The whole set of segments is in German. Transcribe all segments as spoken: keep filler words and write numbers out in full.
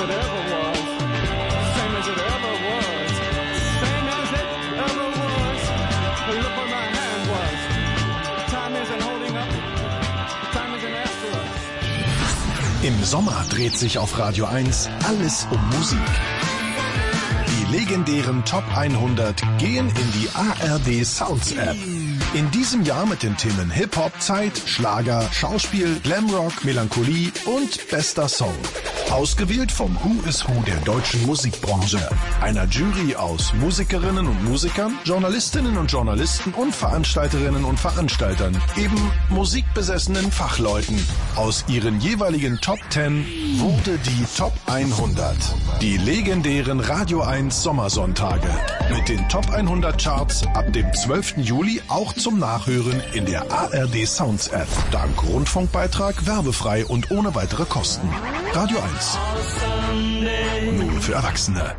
it ever was. Same as it ever was. Same as it ever was. Look where my hand was. Time isn't holding up. Time isn't after us. Im Sommer dreht sich auf Radio eins alles um Musik. Die legendären Top hundert gehen in die A R D Sounds App. In diesem Jahr mit den Themen Hip-Hop, Zeit, Schlager, Schauspiel, Glamrock, Melancholie und bester Song. Ausgewählt vom Who is Who der deutschen Musikbranche. Einer Jury aus Musikerinnen und Musikern, Journalistinnen und Journalisten und Veranstalterinnen und Veranstaltern. Eben musikbesessenen Fachleuten. Aus ihren jeweiligen Top zehn wurde die Top hundert. Die legendären Radio eins Sommersonntage. Mit den Top hundert Charts ab dem zwölften Juli auch zum Nachhören in der A R D Sounds App. Dank Rundfunkbeitrag, werbefrei und ohne weitere Kosten. Radio eins. Nur für Erwachsene.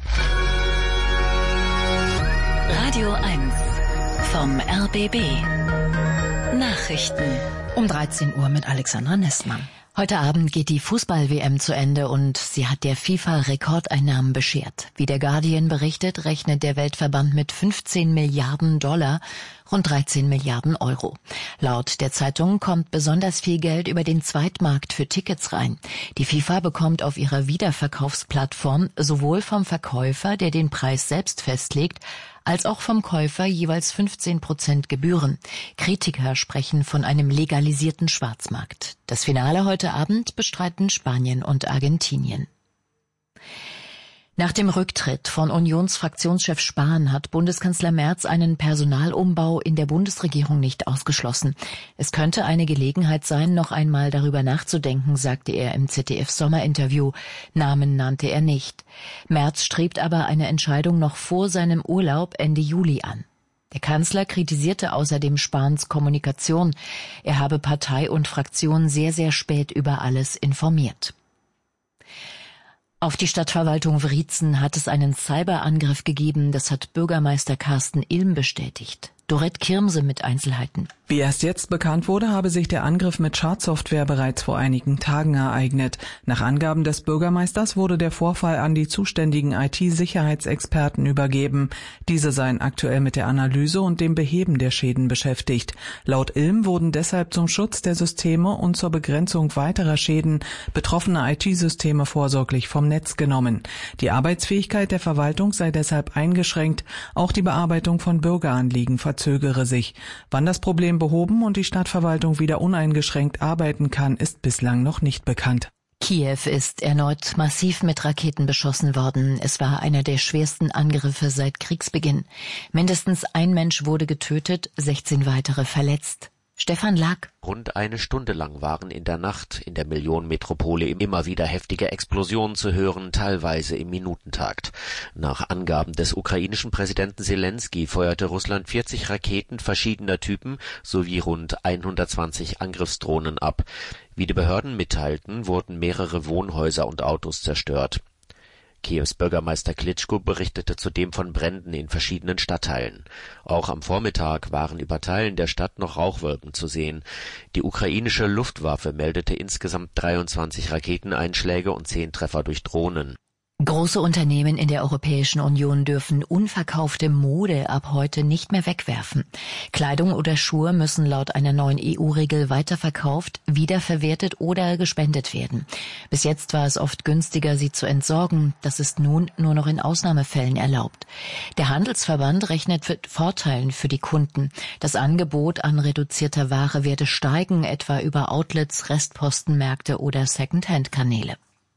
Radio eins vom R B B. Nachrichten. Um dreizehn Uhr mit Alexandra Nessmann. Heute Abend geht die Fußball-W M zu Ende und sie hat der FIFA Rekordeinnahmen beschert. Wie der Guardian berichtet, rechnet der Weltverband mit fünfzehn Milliarden Dollar, rund dreizehn Milliarden Euro. Laut der Zeitung kommt besonders viel Geld über den Zweitmarkt für Tickets rein. Die FIFA bekommt auf ihrer Wiederverkaufsplattform sowohl vom Verkäufer, der den Preis selbst festlegt, als auch vom Käufer jeweils fünfzehn Prozent Gebühren. Kritiker sprechen von einem legalisierten Schwarzmarkt. Das Finale heute Abend bestreiten Spanien und Argentinien. Nach dem Rücktritt von Unionsfraktionschef Spahn hat Bundeskanzler Merz einen Personalumbau in der Bundesregierung nicht ausgeschlossen. Es könnte eine Gelegenheit sein, noch einmal darüber nachzudenken, sagte er im Z D F-Sommerinterview. Namen nannte er nicht. Merz strebt aber eine Entscheidung noch vor seinem Urlaub Ende Juli an. Der Kanzler kritisierte außerdem Spahns Kommunikation. Er habe Partei und Fraktion sehr, sehr spät über alles informiert. Auf die Stadtverwaltung Wriezen hat es einen Cyberangriff gegeben, das hat Bürgermeister Carsten Ilm bestätigt. Dorette Kirmse mit Einzelheiten. Wie erst jetzt bekannt wurde, habe sich der Angriff mit Schadsoftware bereits vor einigen Tagen ereignet. Nach Angaben des Bürgermeisters wurde der Vorfall an die zuständigen I T-Sicherheitsexperten übergeben. Diese seien aktuell mit der Analyse und dem Beheben der Schäden beschäftigt. Laut Ilm wurden deshalb zum Schutz der Systeme und zur Begrenzung weiterer Schäden betroffene I T-Systeme vorsorglich vom Netz genommen. Die Arbeitsfähigkeit der Verwaltung sei deshalb eingeschränkt, auch die Bearbeitung von Bürgeranliegen verzögere sich. Wann das Problem behoben und die Stadtverwaltung wieder uneingeschränkt arbeiten kann, ist bislang noch nicht bekannt. Kiew ist erneut massiv mit Raketen beschossen worden. Es war einer der schwersten Angriffe seit Kriegsbeginn. Mindestens ein Mensch wurde getötet, sechzehn weitere verletzt. Stefan Lack. Rund eine Stunde lang waren in der Nacht in der Millionenmetropole immer wieder heftige Explosionen zu hören, teilweise im Minutentakt. Nach Angaben des ukrainischen Präsidenten Selensky feuerte Russland vierzig Raketen verschiedener Typen sowie rund hundertzwanzig Angriffsdrohnen ab. Wie die Behörden mitteilten, wurden mehrere Wohnhäuser und Autos zerstört. Kiews Bürgermeister Klitschko berichtete zudem von Bränden in verschiedenen Stadtteilen. Auch am Vormittag waren über Teilen der Stadt noch Rauchwolken zu sehen. Die ukrainische Luftwaffe meldete insgesamt dreiundzwanzig Raketeneinschläge und zehn Treffer durch Drohnen. Große Unternehmen in der Europäischen Union dürfen unverkaufte Mode ab heute nicht mehr wegwerfen. Kleidung oder Schuhe müssen laut einer neuen E U-Regel weiterverkauft, wiederverwertet oder gespendet werden. Bis jetzt war es oft günstiger, sie zu entsorgen. Das ist nun nur noch in Ausnahmefällen erlaubt. Der Handelsverband rechnet mit Vorteilen für die Kunden. Das Angebot an reduzierter Ware werde steigen, etwa über Outlets, Restpostenmärkte oder Second-Hand-Kanäle.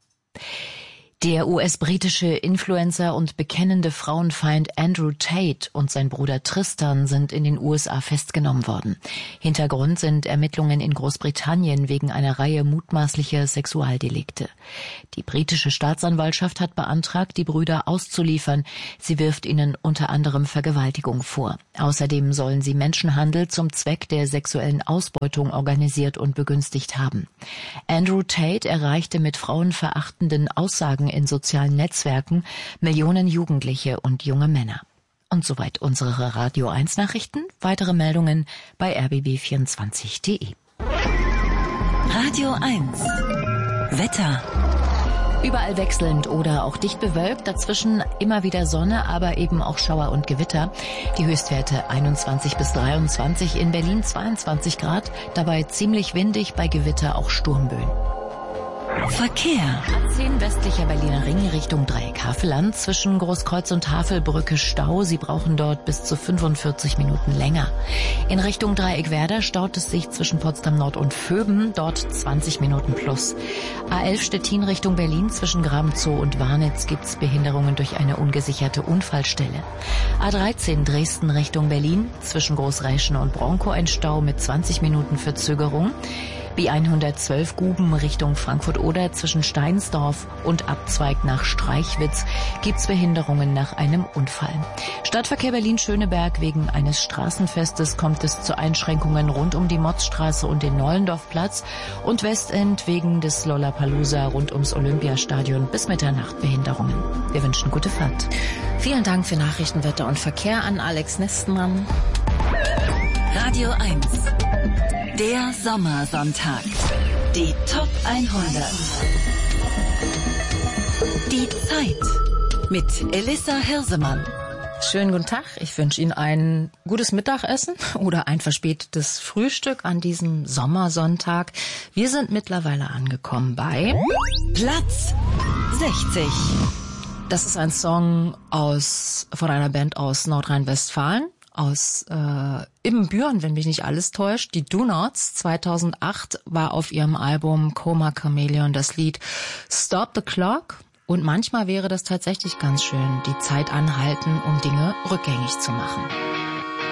Der U S-britische Influencer und bekennende Frauenfeind Andrew Tate und sein Bruder Tristan sind in den U S A festgenommen worden. Hintergrund sind Ermittlungen in Großbritannien wegen einer Reihe mutmaßlicher Sexualdelikte. Die britische Staatsanwaltschaft hat beantragt, die Brüder auszuliefern. Sie wirft ihnen unter anderem Vergewaltigung vor. Außerdem sollen sie Menschenhandel zum Zweck der sexuellen Ausbeutung organisiert und begünstigt haben. Andrew Tate erreichte mit frauenverachtenden Aussagen in sozialen Netzwerken Millionen Jugendliche und junge Männer. Und soweit unsere Radio eins Nachrichten. Weitere Meldungen bei r b b vierundzwanzig punkt d e. Radio eins Wetter. Überall wechselnd oder auch dicht bewölkt, dazwischen immer wieder Sonne, aber eben auch Schauer und Gewitter. Die Höchstwerte einundzwanzig bis dreiundzwanzig, in Berlin zweiundzwanzig Grad, dabei ziemlich windig, bei Gewitter auch Sturmböen. Verkehr. A zehn westlicher Berliner Ring Richtung Dreieck Havelland, zwischen Großkreuz und Havelbrücke Stau. Sie brauchen dort bis zu fünfundvierzig Minuten länger. In Richtung Dreieck Werder staut es sich zwischen Potsdam Nord und Vöben, dort zwanzig Minuten plus. A elf Stettin Richtung Berlin, zwischen Grabenzoo und Warnitz gibt's Behinderungen durch eine ungesicherte Unfallstelle. A dreizehn Dresden Richtung Berlin, zwischen Großräschen und Bronkow ein Stau mit zwanzig Minuten Verzögerung. B hundertzwölf Guben Richtung Frankfurt-Oder, zwischen Steinsdorf und Abzweig nach Streichwitz gibt's Behinderungen nach einem Unfall. Stadtverkehr Berlin-Schöneberg: wegen eines Straßenfestes kommt es zu Einschränkungen rund um die Motzstraße und den Nollendorfplatz, und Westend wegen des Lollapalooza rund ums Olympiastadion bis Mitternacht Behinderungen. Wir wünschen gute Fahrt. Vielen Dank für Nachrichten, Wetter und Verkehr an Alex Nestmann. Radio eins. Der Sommersonntag. Die Top hundert. Die Zeit mit Elissa Hirsemann. Schönen guten Tag. Ich wünsche Ihnen ein gutes Mittagessen oder ein verspätetes Frühstück an diesem Sommersonntag. Wir sind mittlerweile angekommen bei Platz sechzig. Das ist ein Song aus von einer Band aus Nordrhein-Westfalen. Aus äh, Ibbenbüren, wenn mich nicht alles täuscht. Die Do Nots. zweitausendacht war auf ihrem Album Coma Chameleon das Lied Stop the Clock. Und manchmal wäre das tatsächlich ganz schön, die Zeit anhalten, um Dinge rückgängig zu machen.